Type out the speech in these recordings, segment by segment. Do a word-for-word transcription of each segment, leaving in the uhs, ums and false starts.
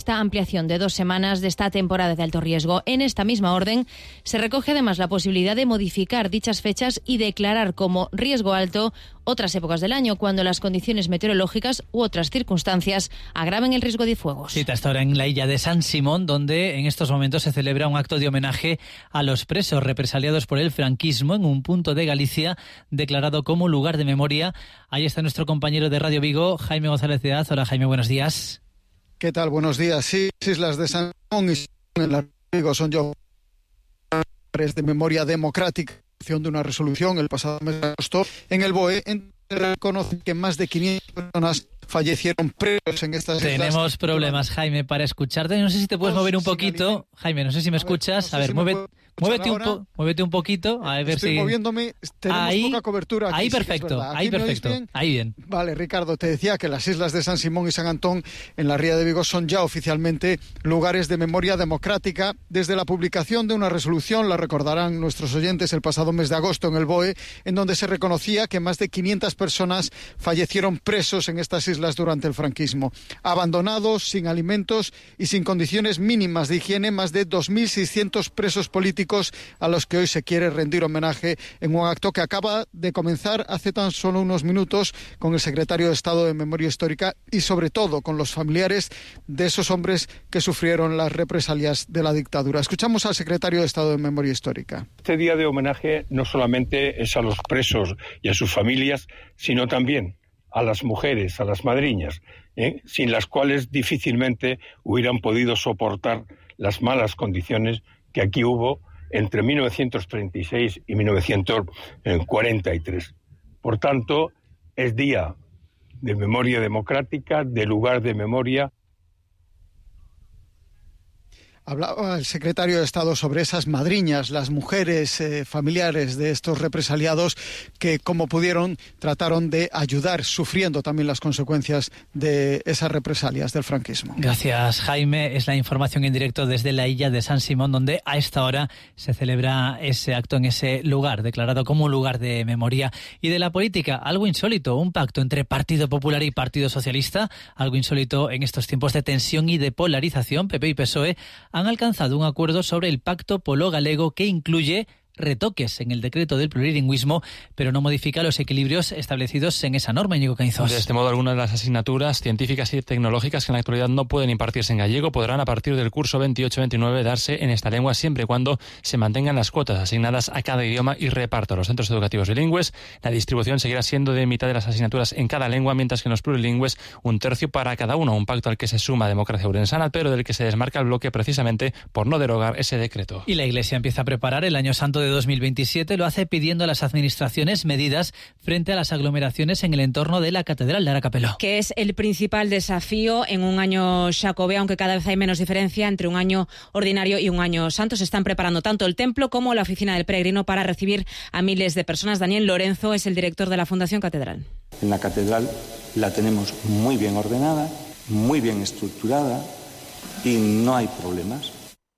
esta ampliación de dos semanas de esta temporada de alto riesgo. En esta misma orden se recoge además la posibilidad de modificar dichas fechas y declarar como riesgo alto otras épocas del año, cuando las condiciones meteorológicas u otras circunstancias agraven el riesgo de fuegos. Cita hasta ahora en la isla de San Simón, donde en estos momentos se celebra un acto de homenaje a los presos represaliados por el franquismo en un punto de Galicia declarado como lugar de memoria. Ahí está nuestro compañero de Radio Vigo, Jaime González de Az. Hola Jaime, buenos días. ¿Qué tal? Buenos días. Sí, las islas de San Simón y en la Vigo son yo de memoria democrática de una resolución el pasado mes de agosto en el B O E, en reconoce que más de quinientas personas fallecieron presos en estas islas. Tenemos problemas, Jaime, para escucharte. No sé si te puedes mover un poquito. Jaime, no sé si me escuchas. A ver, mueve, muévete, un po, muévete un poquito. A ver Estoy si... moviéndome. Tenemos ahí, poca cobertura aquí. Ahí sí perfecto, ahí perfecto. Bien? Ahí bien. Vale, Ricardo, te decía que las islas de San Simón y San Antón en la Ría de Vigo son ya oficialmente lugares de memoria democrática desde la publicación de una resolución, la recordarán nuestros oyentes, el pasado mes de agosto en el B O E, en donde se reconocía que más de quinientas personas fallecieron presos en estas islas durante el franquismo. Abandonados, sin alimentos y sin condiciones mínimas de higiene, más de dos mil seiscientos presos políticos a los que hoy se quiere rendir homenaje en un acto que acaba de comenzar hace tan solo unos minutos con el secretario de Estado de Memoria Histórica y sobre todo con los familiares de esos hombres que sufrieron las represalias de la dictadura. Escuchamos al secretario de Estado de Memoria Histórica. Este día de homenaje no solamente es a los presos y a sus familias, sino también a las mujeres, a las madriñas, ¿eh? sin las cuales difícilmente hubieran podido soportar las malas condiciones que aquí hubo entre mil novecientos treinta y seis y mil novecientos cuarenta y tres. Por tanto, es día de memoria democrática, de lugar de memoria. Hablaba el secretario de Estado sobre esas madriñas, las mujeres eh, familiares de estos represaliados que, como pudieron, trataron de ayudar, sufriendo también las consecuencias de esas represalias del franquismo. Gracias, Jaime. Es la información en directo desde la isla de San Simón, donde a esta hora se celebra ese acto en ese lugar, declarado como lugar de memoria. Y de la política, algo insólito, un pacto entre Partido Popular y Partido Socialista, algo insólito en estos tiempos de tensión y de polarización. P P y P S O E han alcanzado un acuerdo sobre el Pacto Polo-Galego que incluye retoques en el decreto del plurilingüismo, pero no modifica los equilibrios establecidos en esa norma, Íñigo Caínzos. De este modo, algunas de las asignaturas científicas y tecnológicas que en la actualidad no pueden impartirse en gallego podrán a partir del curso veintiocho veintinueve darse en esta lengua siempre y cuando se mantengan las cuotas asignadas a cada idioma y reparto a los centros educativos bilingües. La distribución seguirá siendo de mitad de las asignaturas en cada lengua, mientras que en los plurilingües un tercio para cada uno, un pacto al que se suma Democracia Ourensana, pero del que se desmarca el bloque precisamente por no derogar ese decreto. Y la Iglesia empieza a preparar el Año Santo de dos mil veintisiete, lo hace pidiendo a las administraciones medidas frente a las aglomeraciones en el entorno de la Catedral de Aracapelo. Que es el principal desafío en un año xacobeo, aunque cada vez hay menos diferencia entre un año ordinario y un año santo. Se están preparando tanto el templo como la oficina del peregrino para recibir a miles de personas. Daniel Lorenzo es el director de la Fundación Catedral. En la Catedral la tenemos muy bien ordenada, muy bien estructurada y no hay problemas.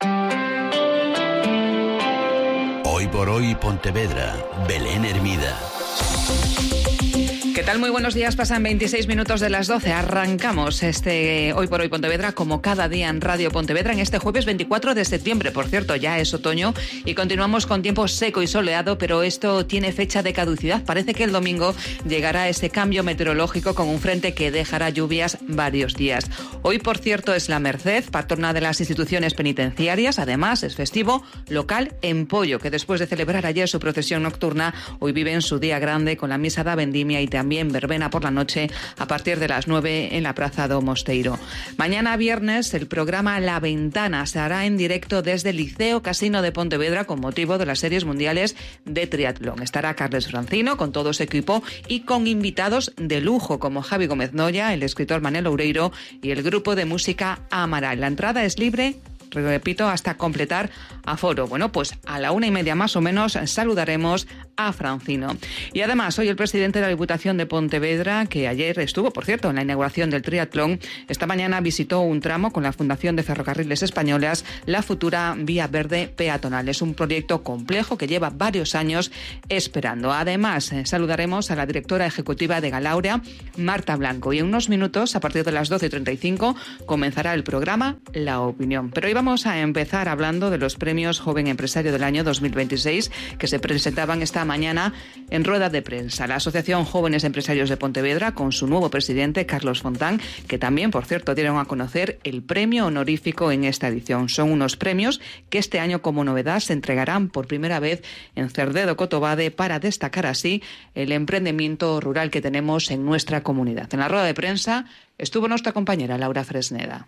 Hoy por hoy Pontevedra, Belén Hermida. ¿Qué tal? Muy buenos días. Pasan veintiséis minutos de las doce. Arrancamos este Hoy por Hoy Pontevedra como cada día en Radio Pontevedra en este jueves veinticuatro de septiembre. Por cierto, ya es otoño y continuamos con tiempo seco y soleado, pero esto tiene fecha de caducidad. Parece que el domingo llegará ese cambio meteorológico con un frente que dejará lluvias varios días. Hoy, por cierto, es la Merced, patrona de las instituciones penitenciarias. Además, es festivo local en Pollo, que después de celebrar ayer su procesión nocturna, hoy vive en su día grande con la misa da vendimia y también verbena por la noche a partir de las nueve en la Praza do Mosteiro. Mañana viernes el programa La Ventana se hará en directo desde el Liceo Casino de Pontevedra con motivo de las series mundiales de triatlón. Estará Carles Francino con todo su equipo y con invitados de lujo como Javi Gómez Noya, el escritor Manel Oureiro y el grupo de música Amaral. La entrada es libre, repito, hasta completar aforo. Bueno, pues a la una y media más o menos saludaremos a Francino. Y además, hoy el presidente de la Diputación de Pontevedra, que ayer estuvo, por cierto, en la inauguración del triatlón, esta mañana visitó un tramo con la Fundación de Ferrocarriles Españolas, la futura Vía Verde Peatonal. Es un proyecto complejo que lleva varios años esperando. Además, eh, saludaremos a la directora ejecutiva de Galauria, Marta Blanco, y en unos minutos, a partir de las doce y treinta y cinco, comenzará el programa La Opinión. Pero hoy vamos a empezar hablando de los premios Joven Empresario del año dos mil veintiséis, que se presentaban esta mañana en rueda de prensa. La Asociación Jóvenes Empresarios de Pontevedra, con su nuevo presidente, Carlos Fontán, que también, por cierto, dieron a conocer el premio honorífico en esta edición. Son unos premios que este año, como novedad, se entregarán por primera vez en Cerdedo Cotobade para destacar así el emprendimiento rural que tenemos en nuestra comunidad. En la rueda de prensa estuvo nuestra compañera Laura Fresneda.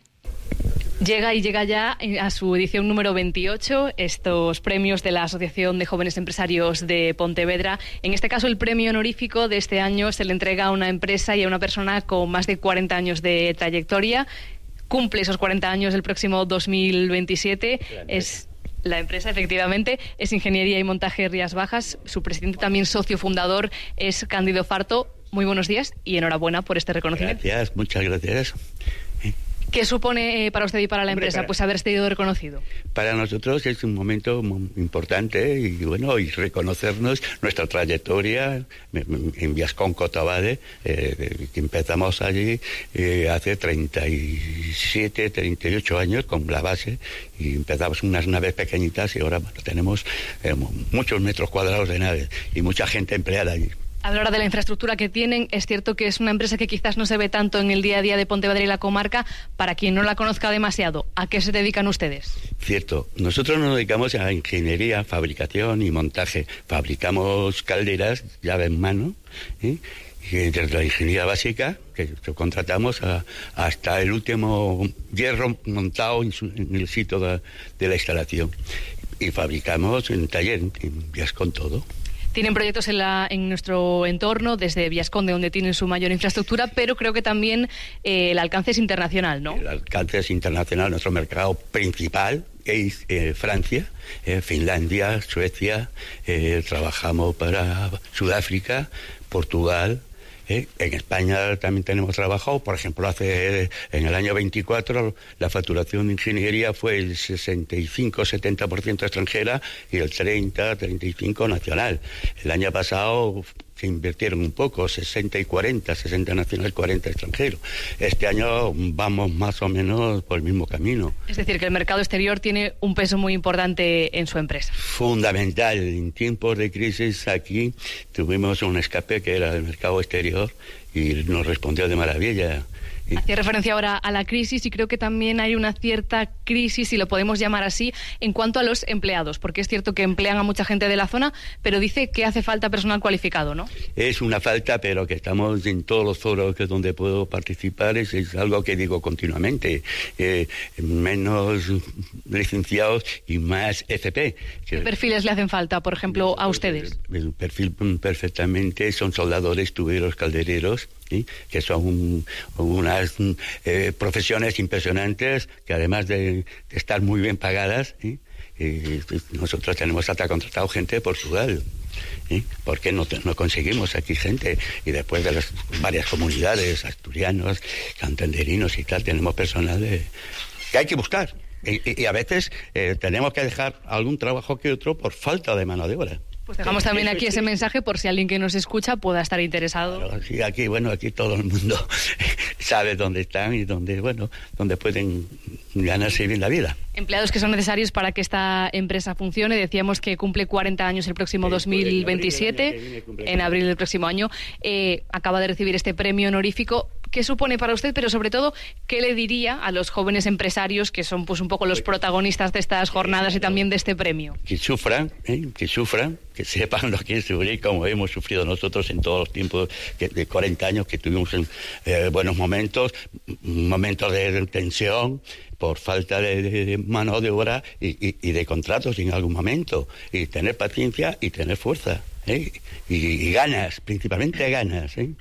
Llega y llega ya a su edición número veintiocho estos premios de la Asociación de Jóvenes Empresarios de Pontevedra. En este caso, el premio honorífico de este año se le entrega a una empresa y a una persona con más de cuarenta años de trayectoria. Cumple esos cuarenta años el próximo dos mil veintisiete. Es la empresa, efectivamente, es Ingeniería y Montaje Rías Bajas. Su presidente, también socio fundador, es Cándido Farto. Muy buenos días y enhorabuena por este reconocimiento. Gracias, muchas gracias. ¿Qué supone eh, para usted y para la empresa pues haber sido reconocido? Para nosotros es un momento muy importante y bueno, y reconocernos nuestra trayectoria en Viascón Cotobade, eh, que empezamos allí eh, hace treinta y siete, treinta y ocho años con la base, y empezamos unas naves pequeñitas y ahora bueno, tenemos eh, muchos metros cuadrados de naves y mucha gente empleada allí. Hablar de la infraestructura que tienen, es cierto que es una empresa que quizás no se ve tanto en el día a día de Pontevedra y la comarca. Para quien no la conozca demasiado, ¿a qué se dedican ustedes? Cierto, nosotros nos dedicamos a ingeniería, fabricación y montaje. Fabricamos calderas, llave en mano, ¿eh? Y desde la ingeniería básica, que contratamos, a, hasta el último hierro montado en, su, en el sitio de, de la instalación. Y fabricamos en taller, en Viascón todo. Tienen proyectos en, la, en nuestro entorno, desde Viascón, de donde tienen su mayor infraestructura, pero creo que también eh, el alcance es internacional, ¿no? El alcance es internacional. Nuestro mercado principal es eh, Francia, eh, Finlandia, Suecia. Eh, trabajamos para Sudáfrica, Portugal. Eh, en España también tenemos trabajado, por ejemplo, hace en el año veinticuatro la facturación de ingeniería fue el sesenta y cinco a setenta por ciento extranjera y el treinta a treinta y cinco por ciento nacional. El año pasado se invirtieron un poco, sesenta y cuarenta, sesenta nacional, cuarenta extranjero. Este año vamos más o menos por el mismo camino. Es decir, que el mercado exterior tiene un peso muy importante en su empresa. Fundamental. En tiempos de crisis aquí tuvimos un escape que era el mercado exterior y nos respondió de maravilla. Hacía referencia ahora a la crisis y creo que también hay una cierta crisis, si lo podemos llamar así, en cuanto a los empleados, porque es cierto que emplean a mucha gente de la zona, pero dice que hace falta personal cualificado, ¿no? Es una falta, pero que estamos en todos los foros que donde puedo participar, es, es algo que digo continuamente, eh, menos licenciados y más F P. ¿Qué perfiles le hacen falta, por ejemplo, a ustedes? El, el perfil perfectamente son soldadores, tuberos, caldereros, ¿sí? Que son un, unas eh, profesiones impresionantes que además de, de estar muy bien pagadas, ¿sí? eh, nosotros tenemos hasta contratado gente de Portugal. ¿Sí? ¿Por qué no, no conseguimos aquí gente? Y después de las varias comunidades, asturianos, santanderinos y tal, tenemos personal de, que hay que buscar. Y, y a veces eh, tenemos que dejar algún trabajo que otro por falta de mano de obra. Pues dejamos también aquí ese mensaje por si alguien que nos escucha pueda estar interesado. Claro, sí, aquí, bueno, aquí todo el mundo sabe dónde están y dónde, bueno, dónde pueden ganarse bien la vida. Empleados que son necesarios para que esta empresa funcione. Decíamos que cumple cuarenta años el próximo dos mil veintisiete, en abril del próximo año. Eh, acaba de recibir este premio honorífico. ¿Qué supone para usted? Pero sobre todo, ¿qué le diría a los jóvenes empresarios que son pues un poco los protagonistas de estas jornadas y también de este premio? Que sufran, ¿eh? que sufran, que sepan lo que es sufrir, como hemos sufrido nosotros en todos los tiempos que, de cuarenta años que tuvimos en eh, buenos momentos, momentos de tensión por falta de, de, de mano de obra y, y, y de contratos en algún momento, y tener paciencia y tener fuerza, ¿eh? y, y ganas, principalmente ganas, ¿eh?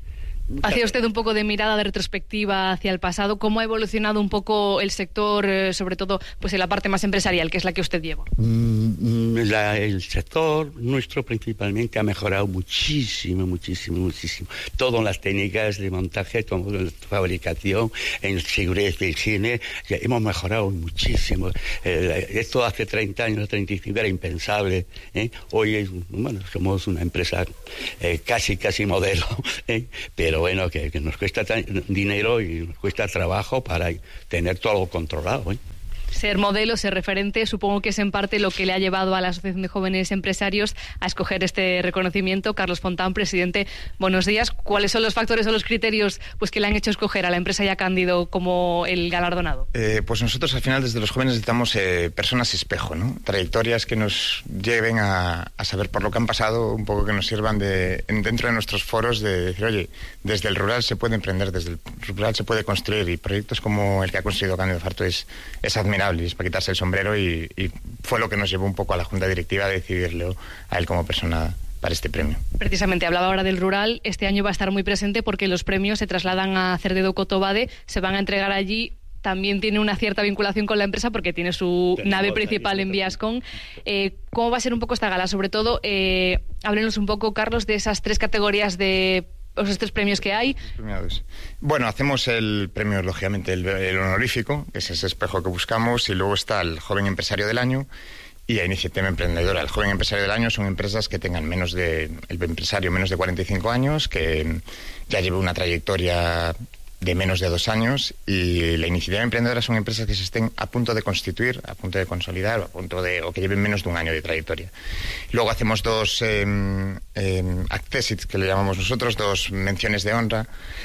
Hacía usted un poco de mirada de retrospectiva hacia el pasado. ¿Cómo ha evolucionado un poco el sector, eh, sobre todo pues en la parte más empresarial, que es la que usted lleva? Mm, la, el sector nuestro principalmente ha mejorado muchísimo, muchísimo, muchísimo. Todas las técnicas de montaje, toda la fabricación, en seguridad de higiene, hemos mejorado muchísimo. Eh, esto hace treinta años, treinta y cinco era impensable. ¿eh? Hoy es, bueno, somos una empresa eh, casi, casi modelo, ¿eh? pero bueno, que, que nos cuesta dinero y nos cuesta trabajo para tener todo controlado, ¿eh? Ser modelo, ser referente, supongo que es en parte lo que le ha llevado a la Asociación de Jóvenes Empresarios a escoger este reconocimiento. Carlos Fontán, presidente, buenos días. ¿Cuáles son los factores o los criterios pues, que le han hecho escoger a la empresa Ya Cándido como el galardonado? Eh, pues nosotros al final desde los jóvenes necesitamos eh, personas espejo, ¿no? Trayectorias que nos lleven a, a saber por lo que han pasado, un poco que nos sirvan de dentro de nuestros foros de decir, oye, desde el rural se puede emprender, desde el rural se puede construir, y proyectos como el que ha construido Cándido Farto es, es admirable. Y es para quitarse el sombrero y, y fue lo que nos llevó un poco a la Junta Directiva a decidirlo a él como persona para este premio. Precisamente, hablaba ahora del rural, este año va a estar muy presente porque los premios se trasladan a Cerdedo Cotobade, se van a entregar allí. También tiene una cierta vinculación con la empresa porque tiene su Tenemos nave principal en Viascon. Eh, ¿Cómo va a ser un poco esta gala? Sobre todo, eh, háblenos un poco, Carlos, de esas tres categorías de los tres premios que hay. Bueno, hacemos el premio, lógicamente, el, el honorífico, que es ese espejo que buscamos, y luego está el Joven Empresario del Año y la Iniciativa Emprendedora. El Joven Empresario del Año son empresas que tengan menos de, el empresario menos de cuarenta y cinco años, que ya lleve una trayectoria de menos de dos años, y la Iniciativa Emprendedora son empresas que se estén a punto de constituir, a punto de consolidar, o, a punto de, o que lleven menos de un año de trayectoria. Luego hacemos dos eh, eh, accessits, que le llamamos nosotros, dos menciones de honra,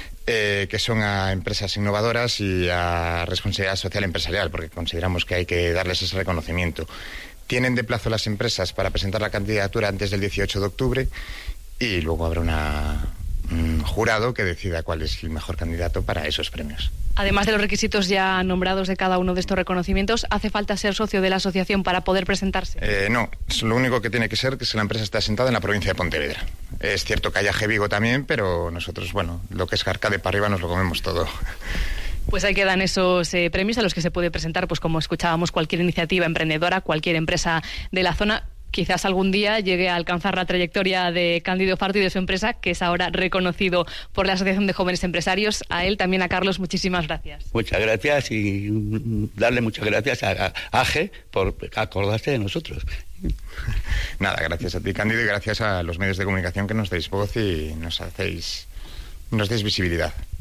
eh, que son a empresas innovadoras y a responsabilidad social empresarial, porque consideramos que hay que darles ese reconocimiento. Tienen de plazo las empresas para presentar la candidatura antes del dieciocho de octubre, y luego habrá una... un jurado que decida cuál es el mejor candidato para esos premios. Además de los requisitos ya nombrados de cada uno de estos reconocimientos, ¿hace falta ser socio de la asociación para poder presentarse? Eh, no, lo único que tiene que ser que la empresa esté asentada en la provincia de Pontevedra. Es cierto que hay Aje Vigo también, pero nosotros, bueno, lo que es Arcade para arriba nos lo comemos todo. Pues ahí quedan esos eh, premios a los que se puede presentar, pues como escuchábamos, cualquier iniciativa emprendedora, cualquier empresa de la zona. Quizás algún día llegue a alcanzar la trayectoria de Cándido Farto y de su empresa, que es ahora reconocido por la Asociación de Jóvenes Empresarios. A él, también a Carlos, muchísimas gracias. Muchas gracias, y darle muchas gracias a, a Aje por acordarse de nosotros. Nada, gracias a ti, Cándido, y gracias a los medios de comunicación que nos dais voz y nos hacéis, nos dais visibilidad.